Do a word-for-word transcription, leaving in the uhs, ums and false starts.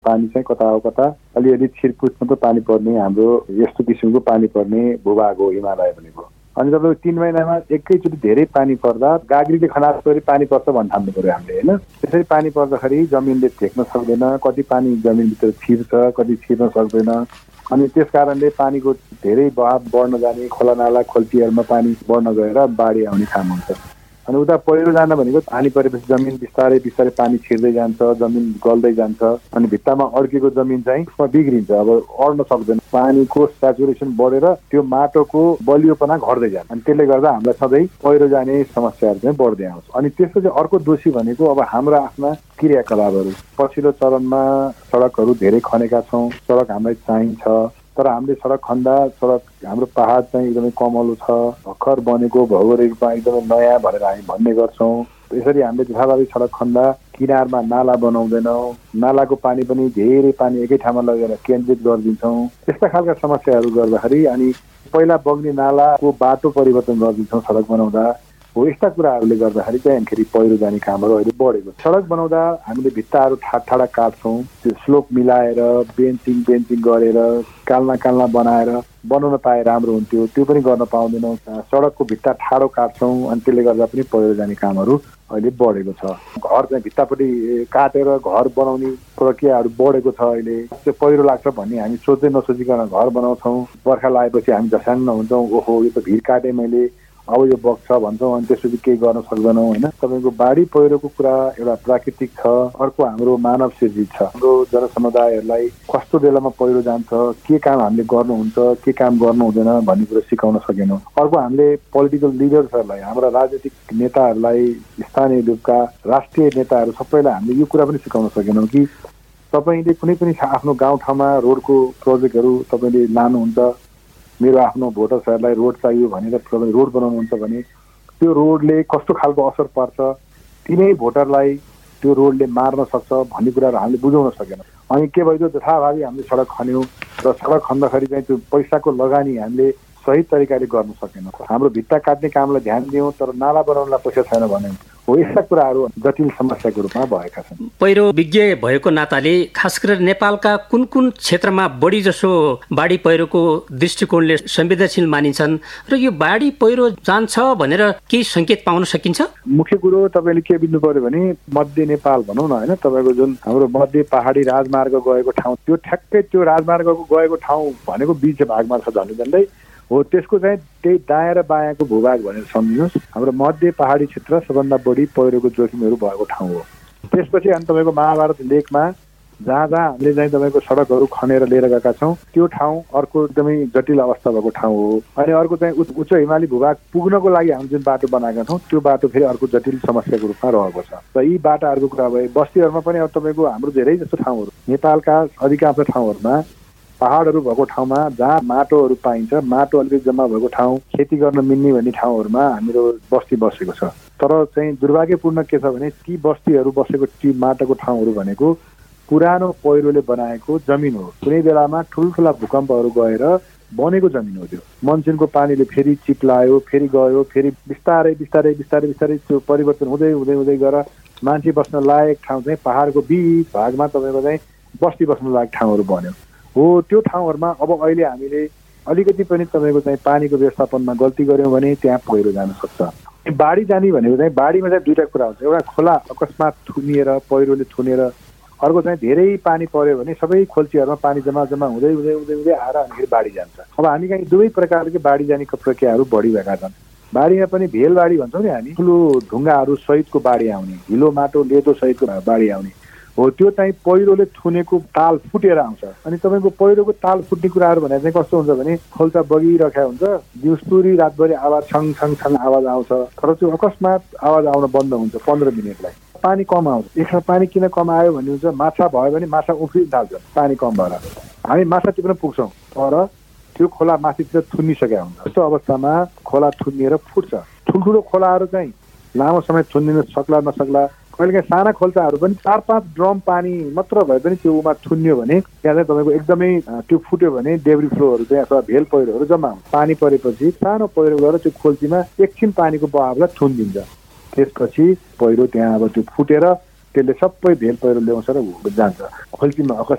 पानी चाहिँ कता हो कता अलिअलि छिरपुट मात्र पानी पर्ने हाम्रो यस्तो किसिमको पानी पर्ने भूभाग हो हिमालय भनेको। अनि तपाईँको तीन महिनामा एकैचोटि धेरै पानी पर्दा गाग्रीले खनास गरी पानी पर्छ भन्ने ठान्नु पर्यो हामीले होइन। त्यसरी पानी पर्दाखेरि जमिनले टेक्न सक्दैन, कति पानी जमिनभित्र छिर्छ, कति छिर्न सक्दैन। अनि त्यस कारणले पानीको धेरै बहाव बढ्न जाने, खोला नाला खोल्टीहरूमा पानी बढ्न गएर बाढी आउने काम हुन्छ। अनि उता पहिरो जान भनेको पानी परेपछि जमिन बिस्तारै बिस्तारै पानी छिर्दै जान्छ, जमिन गल्दै जान्छ, अनि भित्तामा अड्केको जमिन चाहिँ बिग्रिन्छ, अब अड्न सक्दैन। पानीको सेचुरेसन बढेर त्यो माटोको बलियोपना घट्दै जान्छ। अनि त्यसले गर्दा हामीलाई सधैँ पहिरो जाने समस्याहरू चाहिँ बढ्दै आउँछ। अनि त्यसपछि अर्को दोषी भनेको अब हाम्रा आफ्ना क्रियाकलापहरू। पछिल्लो चरणमा सडकहरू धेरै खनेका छौँ, सडक हामीलाई चाहिन्छ, तर हामीले सडक खन्दा सडक हाम्रो पहाड चाहिँ एकदमै कमलो छ, भर्खर बनेको भौगोलिक रूपमा एकदमै नयाँ भनेर हामी भन्ने गर्छौँ। यसरी हामीले जथाभावी सडक खन्दा किनारमा नाला बनाउँदैनौँ, नालाको पानी पनि धेरै पानी एकै ठाउँमा लगेर केन्द्रित गरिदिन्छौँ। त्यस्ता खालका समस्याहरू गर्दाखेरि अनि पहिला बग्ने नालाको बाटो परिवर्तन गरिदिन्छौँ सडक बनाउँदा हो। यस्ता कुराहरूले गर्दाखेरि चाहिँ अनिखेरि पहिरो जाने कामहरू अहिले बढेको छ। सडक बनाउँदा हामीले भित्ताहरू ठाड ठाडा काट्छौँ, त्यो स्लोप मिलाएर बेन्चिङ बेन्चिङ गरेर काल्ना काल्ना बनाएर बनाउन पाए राम्रो हुन्थ्यो, त्यो पनि गर्न पाउँदैनौँ। सडकको भित्ता ठाडो काट्छौँ अनि त्यसले गर्दा पनि पहिरो जाने कामहरू अहिले बढेको छ। घर चाहिँ भित्तापट्टि काटेर घर बनाउने प्रक्रियाहरू बढेको छ अहिले। त्यो पहिरो लाग्छ भन्ने हामी सोच्दै नसोचिकन घर बनाउँछौँ। बर्खा लागेपछि हामी झस्याङ्ग हुन्छौँ, ओहो यो त भिर काटेँ मैले, अब यो बग्छ भन्छौँ, अनि त्यसपछि केही गर्न सक्दैनौँ होइन। तपाईँको बाढी पहिरोको कुरा एउटा प्राकृतिक छ, अर्को हाम्रो मानव सिर्जित छ। हाम्रो जनसमुदायहरूलाई कस्तो बेलामा पहिरो जान्छ, के काम हामीले गर्नुहुन्छ, के काम गर्नु हुँदैन भन्ने कुरो सिकाउन सकेनौँ। अर्को हामीले पोलिटिकल लिडर्सहरूलाई, हाम्रा राजनीतिक नेताहरूलाई, स्थानीय रूपका राष्ट्रिय नेताहरू सबैलाई हामीले यो कुरा पनि सिकाउन सकेनौँ कि तपाईँले कुनै पनि आफ्नो गाउँठाउँमा रोडको प्रोजेक्टहरू तपाईँले लानुहुन्छ, मेरो आफ्नो भोटर्सहरूलाई रोड चाहियो भनेर तपाईँ रोड बनाउनुहुन्छ भने त्यो रोडले कस्तो खालको असर पर्छ, तिनै भोटरलाई त्यो रोडले मार्न सक्छ भन्ने कुराहरू हामीले बुझाउन सकेनौँ। अनि के भइदियो, जथाभावी हामीले सडक खन्यौँ र सडक खन्दाखेरि चाहिँ त्यो पैसाको लगानी हामीले सही तरिकाले गर्न सकेनौँ। हाम्रो भित्ता काट्ने कामलाई ध्यान दियौँ तर नाला बनाउनलाई पैसा छैन भन्यौँ। हो, यस्ता कुराहरू जटिल समस्याको रूपमा भएका छन्। पहिरो विज्ञ भएको नाताले खास गरेर नेपालका कुन कुन क्षेत्रमा बढी जसो बाढी पहिरोको दृष्टिकोणले संवेदनशील मानिन्छन् र यो बाढी पहिरो जान्छ भनेर केही सङ्केत पाउन सकिन्छ? मुख्य कुरो तपाईँले के बुझ्नु पर्यो भने मध्य नेपाल भनौँ न होइन, तपाईँको जुन हाम्रो मध्य पहाडी राजमार्ग गएको ठाउँ, त्यो ठ्याक्कै त्यो राजमार्गको गएको ठाउँ भनेको बीच भागमा छ झन्डै झन्डै हो। त्यसको चाहिँ त्यही दायाँ र बायाँको भूभाग भनेर सम्झिनुहोस्। हाम्रो मध्य पहाडी क्षेत्र सबभन्दा बढी पहिरोको जोखिमहरू भएको ठाउँ हो। त्यसपछि अनि तपाईँको महाभारत लेकमा जहाँ जहाँ हामीले चाहिँ तपाईँको सडकहरू खनेर लिएर गएका छौँ त्यो ठाउँ अर्को एकदमै जटिल अवस्था भएको ठाउँ हो। अनि अर्को चाहिँ उच्च हिमाली भूभाग पुग्नको लागि हामीले जुन बाटो बनाएका छौँ त्यो बाटो फेरि अर्को जटिल समस्याको रूपमा रहेको छ। र यी बाटाहरूको कुरा भए बस्तीहरूमा पनि अब तपाईँको हाम्रो धेरै जस्तो ठाउँहरू, नेपालका अधिकांश ठाउँहरूमा पहाडहरू भएको ठाउँमा जहाँ माटोहरू पाइन्छ, माटो अलिकति जम्मा भएको ठाउँ, खेती गर्न मिल्ने भन्ने ठाउँहरूमा हाम्रो बस्ती बसेको छ। तर चाहिँ दुर्भाग्यपूर्ण के छ भने ती बस्तीहरू बसेको ती माटोको ठाउँहरू भनेको पुरानो पहिरोले बनाएको जमिन हो। कुनै बेलामा ठुल्ठुला भूकम्पहरू गएर बनेको जमिन हो। त्यो मनसुनको पानीले फेरि चिप्लायो, फेरि गयो, फेरि बिस्तारै बिस्तारै बिस्तारै बिस्तारै त्यो परिवर्तन हुँदै हुँदै हुँदै गएर मान्छे बस्न लायक ठाउँ चाहिँ पहाडको बिच भागमा तपाईँको चाहिँ बस्ती बस्न लायक ठाउँहरू बन्यो हो। त्यो ठाउँहरूमा अब अहिले हामीले अलिकति पनि तपाईँको चाहिँ पानीको व्यवस्थापनमा गल्ती गऱ्यौँ भने त्यहाँ पहिरो जान सक्छ। बाढी जाने भनेको चाहिँ बाढीमा चाहिँ दुईवटा कुरा हुन्छ, एउटा खोला अकस्मात थुनिएर पहिरोले थुनेर, अर्को चाहिँ धेरै पानी पर्यो भने सबै खोल्चीहरूमा पानी जम्मा जम्मा हुँदै हुँदै हुँदै हुँदै आएर अनि बाढी जान्छ। अब हामी कहीँ दुवै प्रकारको बाढी जाने प्रक्रियाहरू बढी भएका छन्। बाढीमा पनि भेल बाढी भन्छौँ नि हामी, ठुलो ढुङ्गाहरू सहितको बाढी आउने, हिलो माटो लेदो सहितको बाढी आउने हो। त्यो चाहिँ पहिरोले थुनेको ताल फुटेर आउँछ। अनि तपाईँको पहिरोको ताल फुट्ने कुराहरू भने चाहिँ कस्तो हुन्छ भने खोल्सा बगिरहेको हुन्छ, दिउँसुरी रातभरि आवाज छङ छङ छङ आवाज आउँछ, तर त्यो अकस्मात आवाज आउन बन्द हुन्छ पन्ध्र मिनटलाई। पानी कम आउँछ, एकमा पानी किन कम आयो भन्ने हुन्छ, माछा भयो भने माछा उफ्रिन थाल्छ पानी कम भएर, हामी माछा टिप्न पुग्छौँ तर त्यो खोला माथितिर थुनिसकेका हुन्छ। त्यस्तो अवस्थामा खोला थुनिएर फुट्छ। ठुल्ठुलो खोलाहरू चाहिँ लामो समय थुनिन सक्ला नसक्ला, कहिलेकाहीँ साना खोल्साहरू पनि चार पाँच ड्रम पानी मात्र भए पनि त्यो उमा थुन्यो भने त्यहाँ चाहिँ तपाईँको एकदमै त्यो फुट्यो भने डेब्री फ्लोहरू चाहिँ अथवा भेल पहिरोहरू जम्मा हुन्छ। पानी परेपछि सानो पहिरो गएर त्यो खोल्सीमा एकछिन पानीको बहावलाई थुनिदिन्छ। त्यसपछि पहिरो त्यहाँ अब त्यो फुटेर त्यसले सबै भेल पहिरो ल्याउँछ र जान्छ। खोल्टीमा